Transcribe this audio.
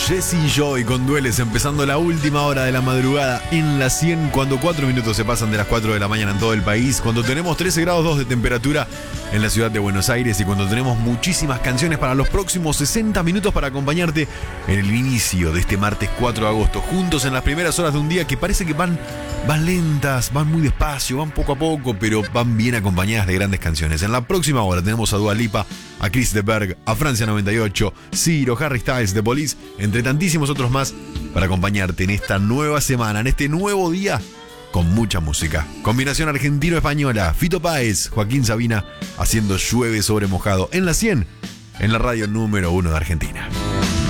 Jesse Joy con Dueles, empezando la última hora de la madrugada en la 100, cuando 4 minutos se pasan de las 4 de la mañana en todo el país, cuando tenemos 13 grados 2 de temperatura en la ciudad de Buenos Aires y cuando tenemos muchísimas canciones para los próximos 60 minutos para acompañarte en el inicio de este martes 4 de agosto, juntos en las primeras horas de un día que parece que van lentas, van muy despacio, van poco a poco, pero van bien acompañadas de grandes canciones. En la próxima hora tenemos a Dua Lipa, a Chris de Berg, a Francia 98, Ciro, Harry Styles, The Police, entre tantísimos otros más, para acompañarte en esta nueva semana, en este nuevo día, con mucha música. Combinación argentino-española, Fito Páez, Joaquín Sabina, haciendo Llueve sobre mojado en la 100, en la radio número 1 de Argentina.